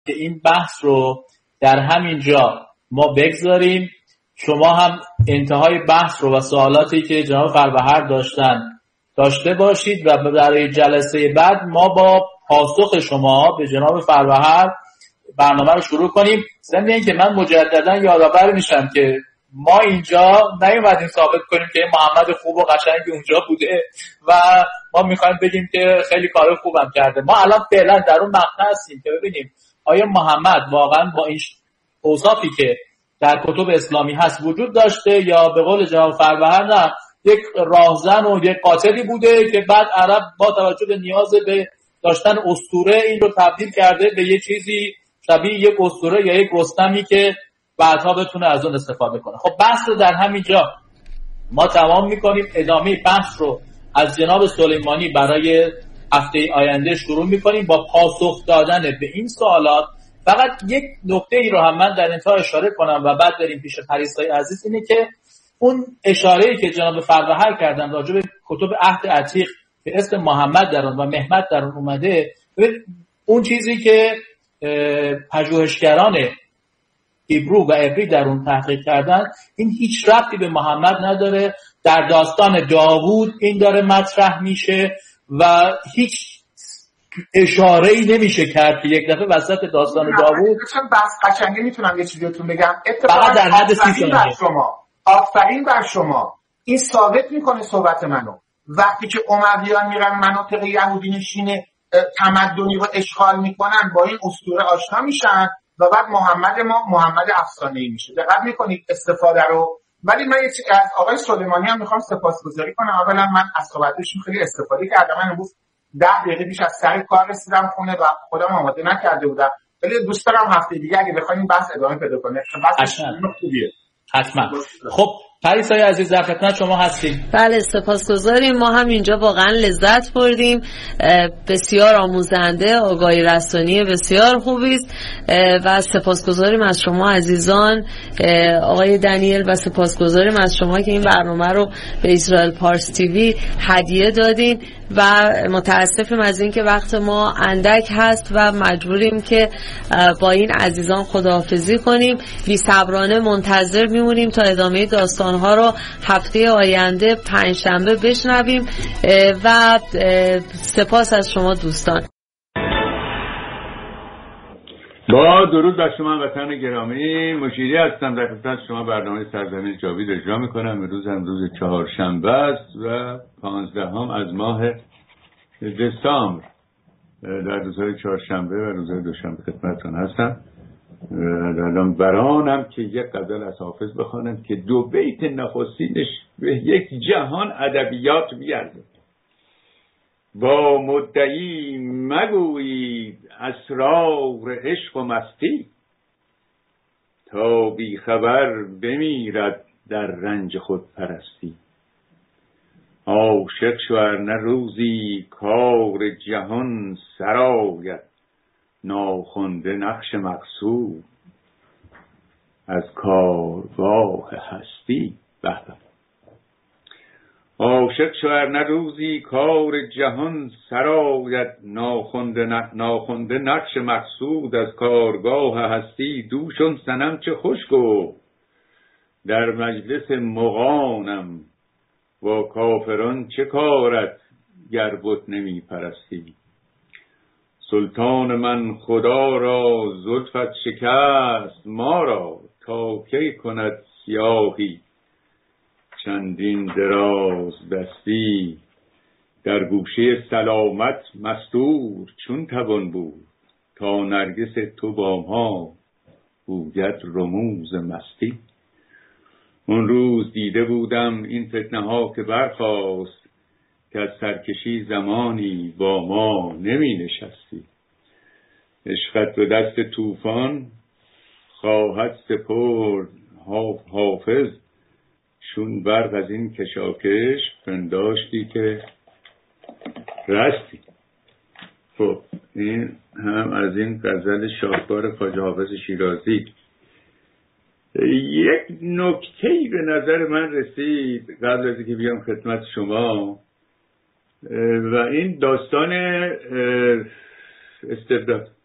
که این بحث رو در همین جا ما بگذاریم. شما هم انتهای بحث رو و سوالاتی که جناب فربهر داشته باشید و برای جلسه بعد ما با پاسخ شما به جناب فربهر برنامه رو شروع کنیم. ضمن اینکه من مجددا یادآور میشم که ما اینجا نیومدیم ثابت کنیم که محمد خوب و قشنگی اونجا بوده و ما میخوایم بگیم که خیلی کار خوبم کرده. ما الان فعلا در اون مقطع هستیم که ببینیم آیا محمد واقعا با این اوصافی که در کتب اسلامی هست وجود داشته یا به قول جناب فربهر نه یک راهزن و یک قاتلی بوده که بعد عرب با توجه به نیاز به داشتن اسطوره این رو تبدیل کرده به یه چیزی شبیه یک اسطوره یا یک رستمی که بعدها بتونه از اون استفاده کنه. خب بحث رو در همین جا ما تمام میکنیم. ادامه بحث رو از جناب سلیمانی برای هفته آینده شروع میکنیم با پاسخ دادن به این سوالات. فقط یک نکته ای رو هم من در انتها اشاره کنم و بعد بریم پیش پریسای عزیز، اینه که اون اشاره‌ای که جناب فربهر کردن راجع به کتب عهد عتیق که اسم محمد در اون و مهمت در اون اومده، اون چیزی که پژوهشگران هیبرو و عبری در اون تحقیق کردن این هیچ ربطی به محمد نداره. در داستان داوود این داره مطرح میشه و هیچ اشاره‌ای نمیشه کرد که یک دفعه وسط داستان داوود چون بس قشنگه میتونم یه چیزی بهتون بگم. فقط در حد 30 ثانیه. آفرین بر شما. این ثابت میکنه صحبت منو. وقتی که امویان میرن مناطق یهودی نشین تمدنی رو اشغال میکنن با این اسطوره آشنا میشن و بعد محمد افسانه‌ای میشه. دقت میکنید استفاده رو. ولی من از آقای سلیمانی هم میخوام سپاسگزاری کنم. اولا من از صحبتشون خیلی استفاده کردم. من امروز 10 دقیقه پیش از سر کار رسیدم خونه و خودم آماده نکرده بودم. ولی دوست دارم هفته دیگه اگه بخوایم بحث ادامه پیدا کنه. بحث خوبیه. حتما. خب پریسای عزیز در خدمت شما هستیم. بله سپاسگزاریم. ما هم اینجا واقعا لذت بردیم. بسیار آموزنده، آگاهی رسانی بسیار خوبی است و سپاسگزاریم از شما عزیزان آقای دنیل و سپاسگزاریم از شما که این برنامه رو به اسرائیل پارس تیوی هدیه دادین و متاسفیم از این که وقت ما اندک هست و مجبوریم که با این عزیزان خداحافظی کنیم. بی‌صبرانه منتظر میمونیم تا ادامه داستانها رو هفته آینده پنجشنبه بشنویم و سپاس از شما دوستان. با درود بر شما وطن گرامی، مشیری هستم در خدمت شما. برنامه سرزمین جاوید اجرا میکنم. امروز چهارشنبه است و 15 از ماه دسامبر. در روزهای چهارشنبه و روزهای دوشنبه خدمتتون هستم. الان برانم که یک غزل از حافظ بخوانم که 2 بیت نخستینش به یک جهان ادبیات بیارده. با مدعی مگویید اسرار عشق و مستی، تا بی خبر بمیرد در رنج خود پرستی. عاشق شو ارنه روزی کار جهان سرآید، ناخوانده نقش مقصود از کارگاه هستی. به‌به. عاشق شو ارنه روزی کار جهان سرآید، ناخوانده نقش مقصود از کارگاه هستی. دوشون صنم چه خوش گفت در مجلس مغانم، با کافران چه کارت گر بت نمی پرستی. سلطان من خدا را زلفت شکست ما را، تا کی کند سیاهی چندین دراز دستی. در گوشه سلامت مستور چون توان بود، تا نرگس تو با ما گوید رموز مستی. اون روز دیده بودم این فتنه ها که برخاست، که از سرکشی زمانی با ما نمی نشستی. عشقت به دست طوفان خواهد سپرد حافظ، چون برق از این کشاکش پنداشتی که رستی. خب این هم از این غزل شاهکار خواجه حافظ شیرازی. یک نکته‌ای به نظر من رسید قبل از اینکه بیام خدمت شما، و این داستان استبداد.